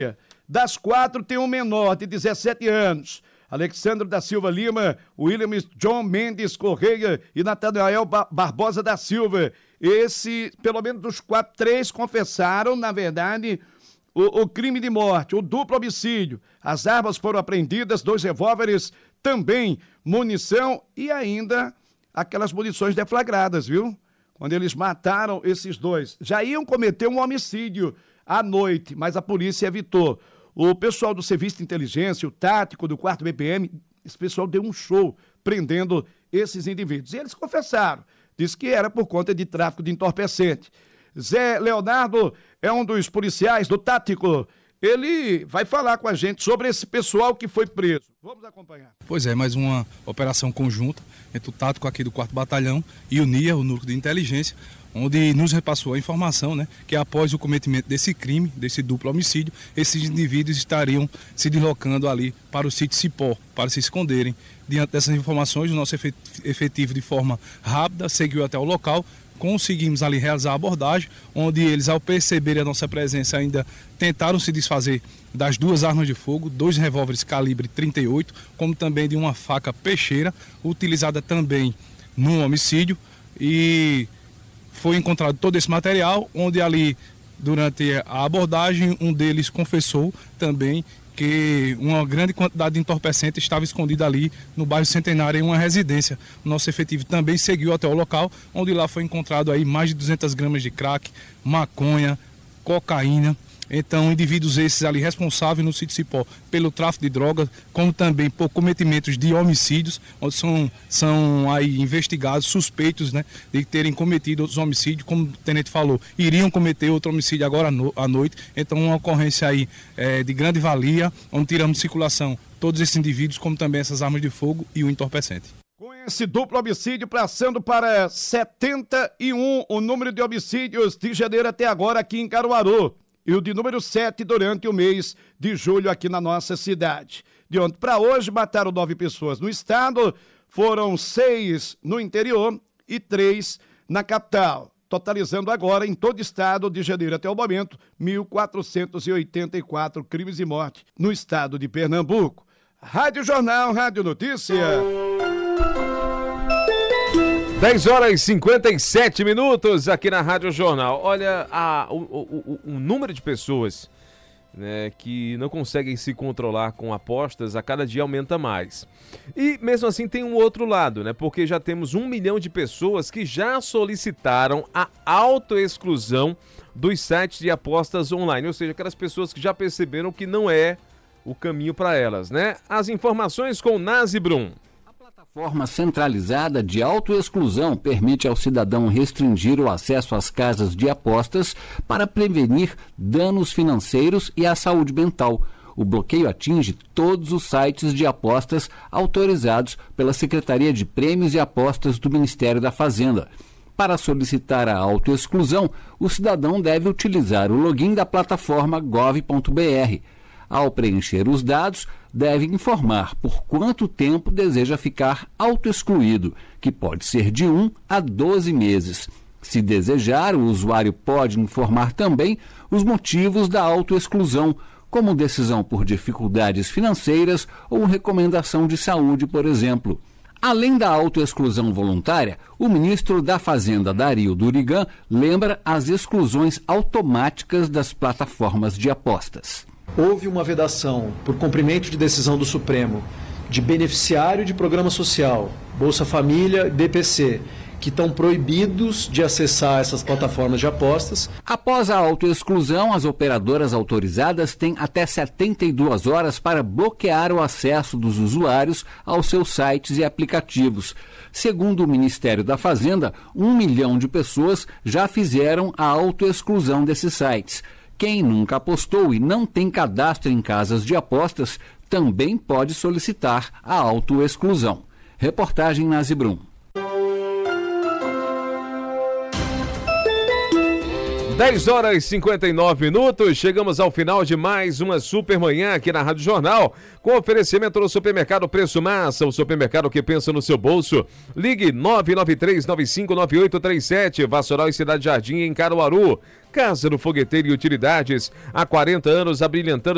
Das 4, tem um menor de 17 anos. Alexandre da Silva Lima, Williams John Mendes Correia e Natanael Barbosa da Silva. Pelo menos dos 4, 3 confessaram, na verdade, o crime de morte, o duplo homicídio. As armas foram apreendidas, 2 revólveres, também munição e ainda aquelas munições deflagradas, viu? Quando eles mataram esses 2. Já iam cometer um homicídio à noite, mas a polícia evitou. O pessoal do Serviço de Inteligência, o tático do 4º BPM, esse pessoal deu um show prendendo esses indivíduos. E eles confessaram, disse que era por conta de tráfico de entorpecente. Zé Leonardo é um dos policiais do tático. Ele vai falar com a gente sobre esse pessoal que foi preso. Vamos acompanhar. Pois é, mais uma operação conjunta entre o tático aqui do 4º Batalhão e o NIA, o Núcleo de Inteligência, onde nos repassou a informação, que após o cometimento desse crime, desse duplo homicídio, esses indivíduos estariam se deslocando ali para o sítio Cipó, para se esconderem. Diante dessas informações, o nosso efetivo, de forma rápida, seguiu até o local. Conseguimos ali realizar a abordagem, onde eles, ao perceberem a nossa presença, ainda tentaram se desfazer das 2 armas de fogo, 2 revólveres calibre 38, como também de uma faca peixeira, utilizada também no homicídio. E foi encontrado todo esse material, onde ali, durante a abordagem, um deles confessou também que uma grande quantidade de entorpecente estava escondida ali no bairro Centenário, em uma residência. O nosso efetivo também seguiu até o local, onde lá foi encontrado aí mais de 200 gramas de crack, maconha, cocaína. Então, indivíduos esses ali responsáveis no sítio Cipó pelo tráfico de drogas, como também por cometimentos de homicídios, onde são aí investigados, suspeitos, de terem cometido outros homicídios, como o tenente falou, iriam cometer outro homicídio agora à noite. Então, uma ocorrência aí de grande valia, onde tiramos de circulação todos esses indivíduos, como também essas armas de fogo e o entorpecente. Com esse duplo homicídio, passando para 71 o número de homicídios de janeiro até agora aqui em Caruaru. E o de número 7 durante o mês de julho aqui na nossa cidade. De ontem para hoje, mataram 9 pessoas no estado, foram 6 no interior e 3 na capital. Totalizando agora, em todo o estado, de janeiro até o momento, 1.484 crimes de morte no estado de Pernambuco. Rádio Jornal, Rádio Notícia. 10h57 aqui na Rádio Jornal. Olha, o número de pessoas que não conseguem se controlar com apostas a cada dia aumenta mais. E mesmo assim tem um outro lado, porque já temos 1 milhão de pessoas que já solicitaram a autoexclusão dos sites de apostas online, ou seja, aquelas pessoas que já perceberam que não é o caminho para elas, As informações com Nazi Brum. A forma centralizada de autoexclusão permite ao cidadão restringir o acesso às casas de apostas para prevenir danos financeiros e à saúde mental. O bloqueio atinge todos os sites de apostas autorizados pela Secretaria de Prêmios e Apostas do Ministério da Fazenda. Para solicitar a autoexclusão, o cidadão deve utilizar o login da plataforma gov.br. Ao preencher os dados, deve informar por quanto tempo deseja ficar autoexcluído, que pode ser de 1 a 12 meses. Se desejar, o usuário pode informar também os motivos da autoexclusão, como decisão por dificuldades financeiras ou recomendação de saúde, por exemplo. Além da autoexclusão voluntária, o ministro da Fazenda, Dario Durigan, lembra as exclusões automáticas das plataformas de apostas. Houve uma vedação por cumprimento de decisão do Supremo de beneficiário de programa social, Bolsa Família e BPC, que estão proibidos de acessar essas plataformas de apostas. Após a autoexclusão, as operadoras autorizadas têm até 72 horas para bloquear o acesso dos usuários aos seus sites e aplicativos. Segundo o Ministério da Fazenda, 1 milhão de pessoas já fizeram a autoexclusão desses sites. Quem nunca apostou e não tem cadastro em casas de apostas também pode solicitar a autoexclusão. Reportagem Nazi Brum. 10h59, chegamos ao final de mais uma Super Manhã aqui na Rádio Jornal, com oferecimento do Supermercado Preço Massa, o supermercado que pensa no seu bolso. Ligue 993-959837, Vassoural e Cidade Jardim, em Caruaru. Casa do Fogueteiro e Utilidades, há 40 anos abrilhantando